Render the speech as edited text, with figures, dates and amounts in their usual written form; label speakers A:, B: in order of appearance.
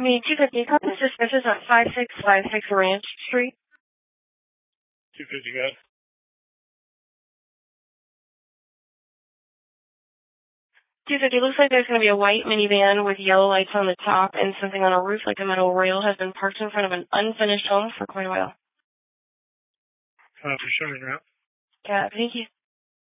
A: Me, 250. Company suspicious on 5656 Ranch Street.
B: 250, guys.
A: 250, looks like there's going to be a white minivan with yellow lights on the top and something on a roof like a metal rail has been parked in front of an unfinished home for quite a while.
B: For showing route.
A: Yeah, thank you.